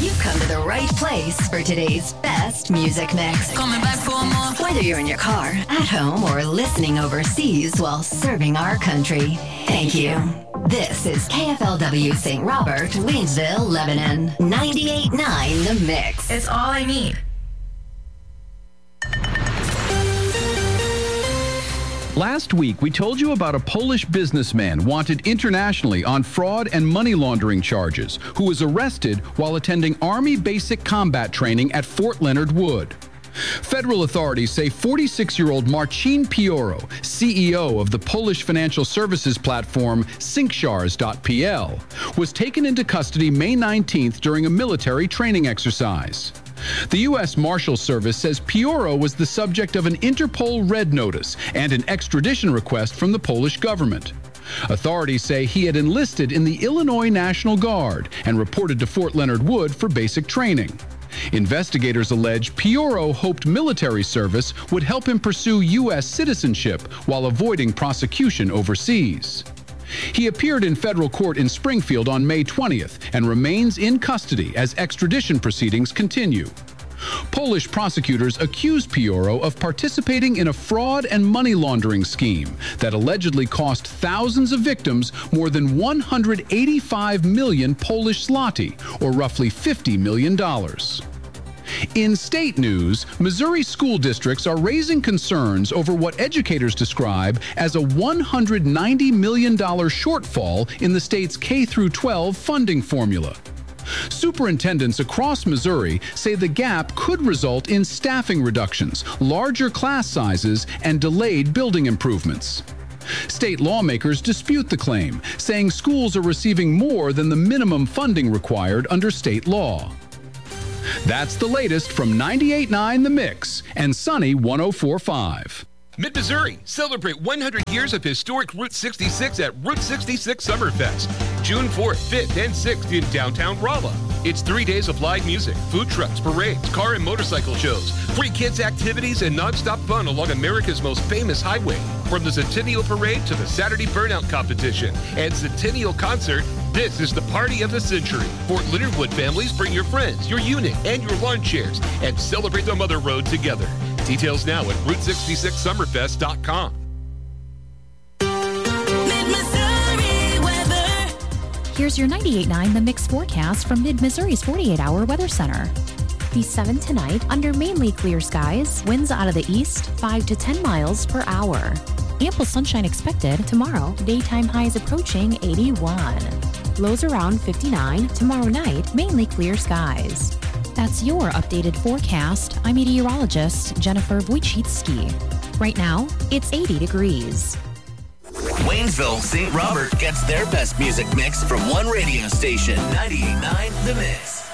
You've come to the right place for today's best music mix. Coming back for more. Whether you're in your car, at home, or listening overseas while serving our country, thank you. This is KFLW St. Robert, Waynesville, Lebanon. 98.9 The Mix. It's all I need. Last week, we told you about a Polish businessman wanted internationally on fraud and money laundering charges who was arrested while attending Army basic combat training at Fort Leonard Wood. Federal authorities say 46-year-old Marcin Pioro, CEO of the Polish financial services platform Syncshars.pl, was taken into custody May 19th during a military training exercise. The U.S. Marshal Service says Pioro was the subject of an Interpol Red Notice and an extradition request from the Polish government. Authorities say he had enlisted in the Illinois National Guard and reported to Fort Leonard Wood for basic training. Investigators allege Pioro hoped military service would help him pursue U.S. citizenship while avoiding prosecution overseas. He appeared in federal court in Springfield on May 20th and remains in custody as extradition proceedings continue. Polish prosecutors accuse Pioro of participating in a fraud and money laundering scheme that allegedly cost thousands of victims more than 185 million Polish zloty, or roughly $50 million. In state news, Missouri school districts are raising concerns over what educators describe as a $190 million shortfall in the state's K-12 funding formula. Superintendents across Missouri say the gap could result in staffing reductions, larger class sizes, and delayed building improvements. State lawmakers dispute the claim, saying schools are receiving more than the minimum funding required under state law. That's the latest from 98.9 The Mix and Sunny 104.5. Mid-Missouri, celebrate 100 years of historic Route 66 at Route 66 Summerfest, June 4th, 5th, and 6th in downtown Rolla. It's 3 days of live music, food trucks, parades, car and motorcycle shows, free kids activities, and nonstop fun along America's most famous highway. From the Centennial Parade to the Saturday Burnout Competition and Centennial Concert, this is the party of the century. Fort Leonard Wood families, bring your friends, your unit, and your lawn chairs and celebrate the Mother Road together. Details now at Route66Summerfest.com. Here's your 98.9 The Mix forecast from Mid-Missouri's 48-hour Weather Center. Be 7 tonight under mainly clear skies, winds out of the east 5 to 10 miles per hour. Ample sunshine expected tomorrow, daytime highs approaching 81. Lows around 59 tomorrow night, mainly clear skies. That's your updated forecast. I'm meteorologist Jennifer Wojcicki. Right now, it's 80 degrees. Waynesville, St. Robert gets their best music mix from one radio station, 98.9 The Mix.